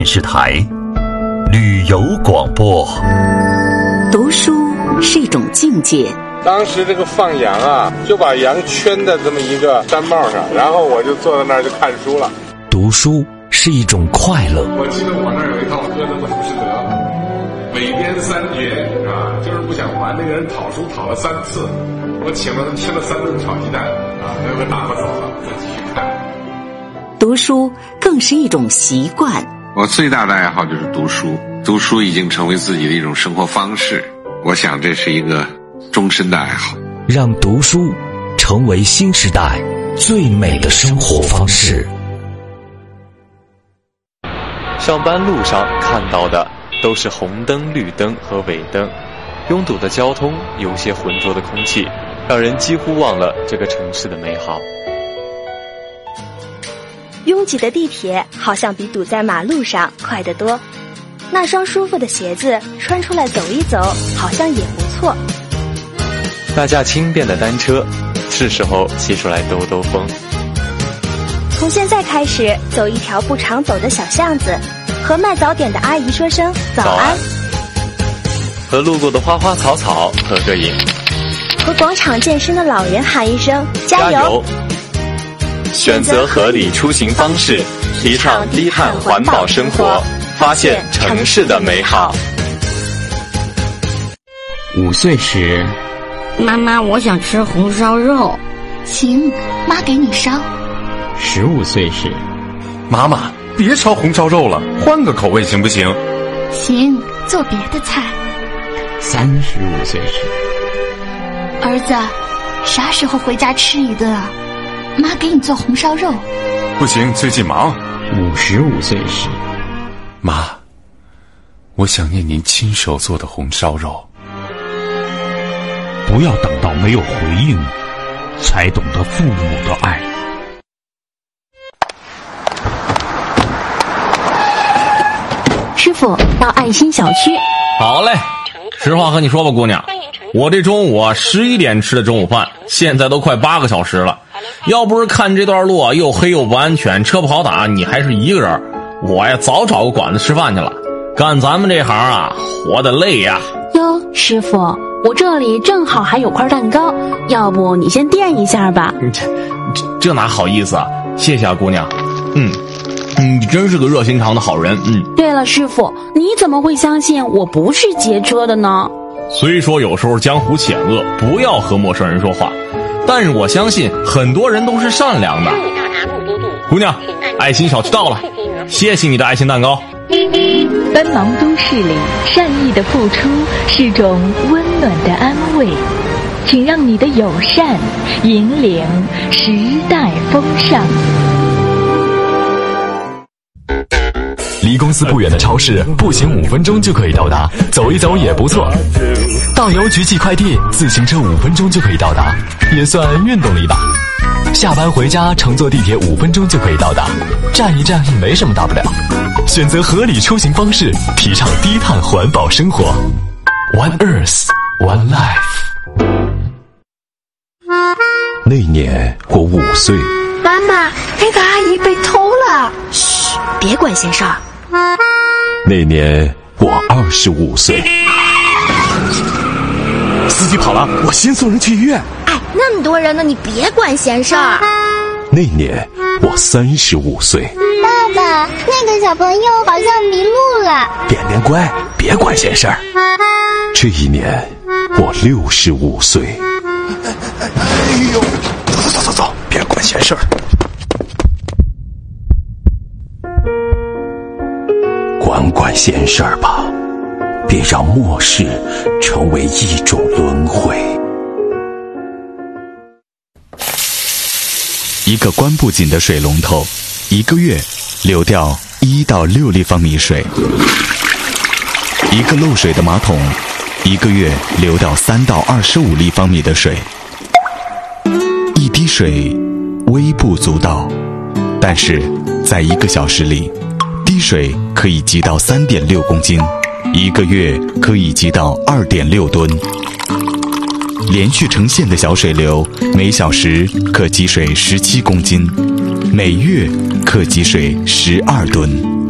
电视台旅游广播。 读书是一种境界。 当时这个放羊啊，就把羊圈在这么一个毡帽上，然后我就坐在那儿就看书了。 读书是一种快乐。 我记得我那儿有一套歌的浮士德，每编三绝啊，就是不想还那个人讨书讨了3次，我请了他吃了3顿炒鸡蛋啊，那个打发走了，再继续看。 读书更是一种习惯。 我最大的爱好就是读书，读书已经成为自己的一种生活方式，我想这是一个终身的爱好。 让读书成为新时代最美的生活方式。 上班路上看到的都是红灯、绿灯和尾灯，拥堵的交通，有些浑浊的空气，让人几乎忘了这个城市的美好。 拥挤的地铁好像比堵在马路上快得多，那双舒服的鞋子穿出来走一走，好像也不错。 那架轻便的单车，是时候骑出来兜兜风。 从现在开始，走一条不常走的小巷子，和卖早点的阿姨说声早安， 和路过的花花草草合个影， 和广场健身的老人喊一声加油。 选择合理出行方式，提倡低碳环保生活，发现城市的美好。 5岁时， 妈妈，我想吃红烧肉。 行，妈给你烧。 15岁时， 妈妈，别烧红烧肉了，换个口味行不行？ 行，做别的菜。 35岁时， 儿子，啥时候回家吃一顿啊？妈给你做红烧肉。 不行，最近忙。 55岁时， 妈，我想念您亲手做的红烧肉。 不要等到没有回应，才懂得父母的爱。 师傅，到爱心小区。 好嘞，实话和你说吧，姑娘，我这中午11点吃的中午饭，现在都快8个小时了。要不是看这段路又黑又不安全，车不好打，你还是一个人，我呀早找个馆子吃饭去了。干咱们这行啊，活得累呀。 哟，师傅，我这里正好还有块蛋糕，要不你先垫一下吧。 这哪好意思啊，谢谢啊，姑娘。你真是个热心肠的好人。 对了，师傅，你怎么会相信我不是劫车的呢？ 虽说有时候江湖险恶，不要和陌生人说话，但是我相信很多人都是善良的。姑娘，爱心小区到了，谢谢你的爱心蛋糕。 奔忙都市里，善意的付出是种温暖的安慰，请让你的友善引领时代风尚。 离公司不远的超市，步行5分钟就可以到达，走一走也不错。到邮局寄快递，自行车5分钟就可以到达，也算运动了一把。下班回家，乘坐地铁5分钟就可以到达，站一站没什么大不了。选择合理出行方式，提倡低碳环保生活。One Earth, One Life。 那年我5岁。 妈妈，那个阿姨被偷了。 嘘，别管闲事儿。 那年我25岁。 司机跑了，我先送人去医院。 哎，那么多人呢，你别管闲事儿。 那年我35岁。 爸爸，那个小朋友好像迷路了。 便便乖，别管闲事儿。这一年我65岁。哎呦，走，别管闲事儿。管闲事儿吧，别让漠视成为一种轮回。 一个关不紧的水龙头，1个月流掉1到6立方米水；一个漏水的马桶，1个月流掉3到25立方米的水。一滴水微不足道，但是在1个小时里，滴水可以积到3.6公斤，1个月可以积到2.6吨。连续成线的小水流，每小时可积水17公斤，每月可积水12吨。